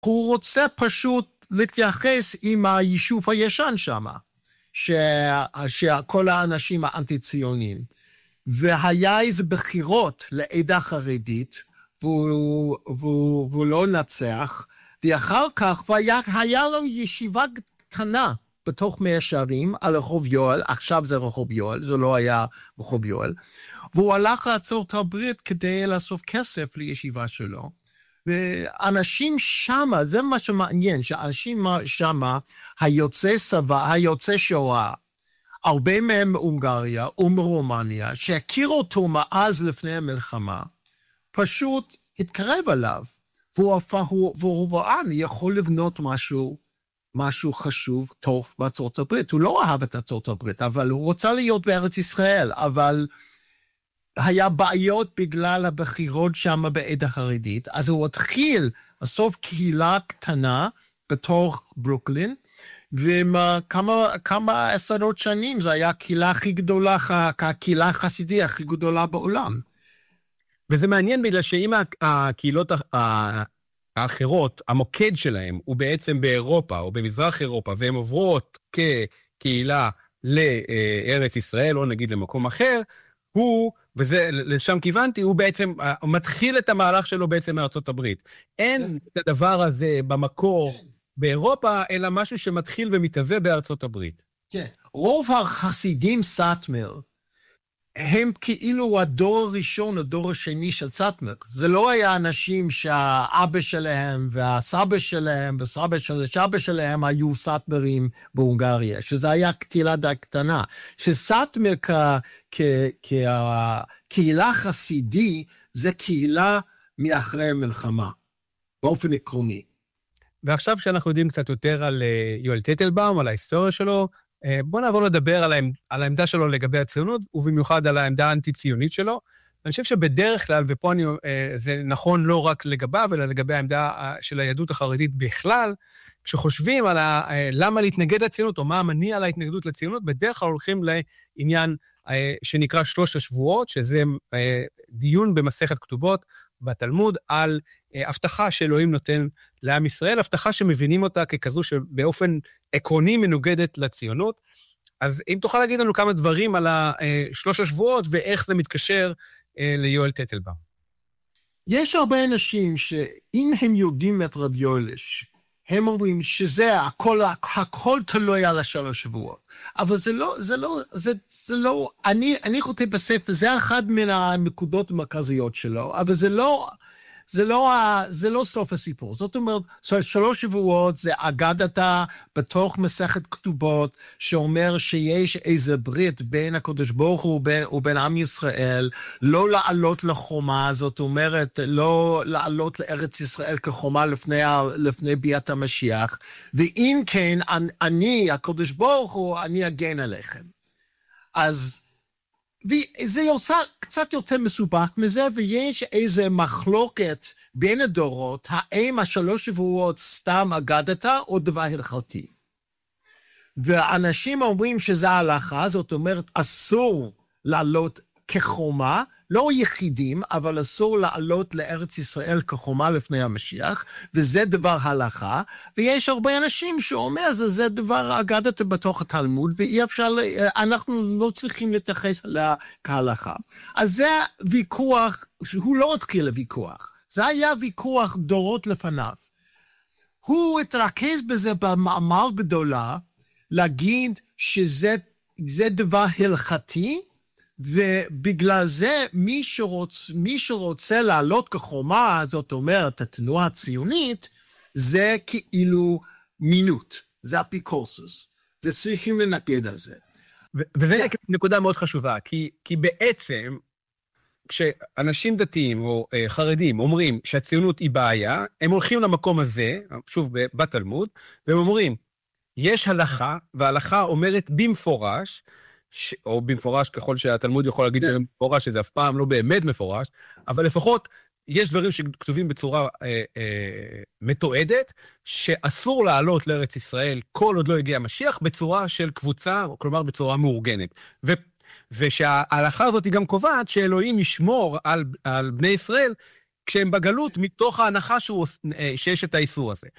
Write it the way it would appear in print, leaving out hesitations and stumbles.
הוא רוצה פשוט להתייחס עם היישוב הישן שם, שכל האנשים האנטי-ציונים. והיה איזה בחירות לעדה חרדית, והוא לא נצח, ואחר כך היה לו ישיבה קטנה בתוך מאה שערים על רחוב יואל, עכשיו זה רחוב יואל, זה לא היה רחוב יואל, והוא הלך לארצות הברית כדי לאסוף כסף לישיבה שלו, ואנשים שמה, זה מה שמעניין, שאנשים שמה, היוצאי שואה, הרבה מהם מהונגריה ומרומניה, שהכירו אותו מאז לפני המלחמה, פשוט התקרב עליו, והוא ראה, אני יכול לבנות משהו חשוב, טוב בארצות הברית. הוא לא אהב את ארצות הברית, אבל הוא רוצה להיות בארץ ישראל, אבל היה בעיות בגלל הבחירות שם בעדה החרדית, אז הוא התחיל בסוף קהילה קטנה בתוך ברוקלין, וכמה עשרות שנים זה היה הקהילה הכי גדולה, הקהילה החסידית הכי גדולה בעולם. וזה מעניין בגלל שאם הקהילות האחרות, המוקד שלהם הוא בעצם באירופה או במזרח אירופה, והן עוברות כקהילה לארץ ישראל, או נגיד למקום אחר, וזה לשם כיוונתי, הוא בעצם מתחיל את המהלך שלו בעצם מארצות הברית. אין את הדבר הזה במקור באירופה, אלא משהו שמתחיל ומתהווה בארצות הברית. כן, רוב החסידים סאטמר, הם כאילו הדור הראשון, הדור השני של סאטמר. זה לא היה אנשים שהאבא שלהם והסבא שלהם וסבא של סבא שלהם היו סאטמרים בהונגריה, שזה היה קהילה די קטנה. שסאטמר כקהילה חסידי, זה קהילה מאחרי המלחמה, באופן עקרוני. ועכשיו שאנחנו יודעים קצת יותר על יואל טטלבאום, על ההיסטוריה שלו, בואו נעבור לדבר על העמדה שלו לגבי הציונות, ובמיוחד על העמדה האנטי-ציונית שלו. אני חושב שבדרך כלל, ופה זה נכון לא רק לגביו, אלא לגבי העמדה של היהדות החרדית בכלל, כשחושבים על למה להתנגד לציונות, או מה המניע להתנגדות לציונות, בדרך כלל הולכים לעניין שנקרא 3 השבועות, שזה דיון במסכת כתובות בתלמוד, על הבטחה שאלוהים נותן לעם ישראל, הבטחה שמבינים אותה ככזו שבאופן עקרוני מנוגדת לציונות. אז אם תוכל להגיד לנו כמה דברים על 3 השבועות, ואיך זה מתקשר ליואל טטלבאום. יש הרבה אנשים שאם הם יודעים את רב יואלש, הם אומרים שזה הכל תלוי על 3 שבועות. אבל זה לא, אני כותב בספר, זה אחד מן הנקודות המרכזיות שלו, אבל זה לא סוף הסיפור. זאת אומרת, 3 שבועות זה אגדתה בתוך מסכת כתובות, שאומר שיש איזה ברית בין הקדוש ברוך הוא ובין עם ישראל, לא לעלות לחומה, זאת אומרת, לא לעלות לארץ ישראל כחומה לפני ביאת המשיח, ואם כן, אני, הקדוש ברוך הוא, אני אגן עליכם. אז וזה יוצא קצת יותר מסובך מזה, ויש איזה מחלוקת בין הדורות, האם 3 שבועות סתם אגדתה או דבר הלכתי. ואנשים אומרים שזה ההלכה, זאת אומרת, אסור לעלות כחומה, לא יחידים, אבל אסור לעלות לארץ ישראל כחומה לפני המשיח, וזה דבר הלכה, ויש הרבה אנשים שאומר, זה דבר אגדתה בתוך התלמוד, ואי אפשר, אנחנו לא צריכים להתייחס אליה כהלכה. אז זה ויכוח, שהוא לא התחיל לוויכוח, זה היה ויכוח דורות לפניו. הוא התרכז בזה במאמר גדולה, להגיד שזה דבר הלכתי, ובגלל זה מי שרוצה לעלות כחומה, זאת אומרת, התנועה הציונית, זה כאילו מינות, זה אפיקורסוס, וצריכים לנגד על זה. וזה נקודה מאוד חשובה, כי בעצם, כשאנשים דתיים או חרדים אומרים שהציונות היא בעיה, הם הולכים למקום הזה, שוב בתלמוד, והם אומרים, יש הלכה, וההלכה אומרת במפורש, או במפורש ככל שהתלמוד יכול להגיד במפורש, שזה אף פעם לא באמת מפורש, אבל לפחות יש דברים שכתובים בצורה מתועדת, שאסור לעלות לארץ ישראל כל עוד לא הגיע המשיח, בצורה של קבוצה, כלומר בצורה מאורגנת. ושההלכה הזאת היא גם קובעת שאלוהים ישמור על בני ישראל, כשהם בגלות מתוך ההנחה שיש את האיסור הזה.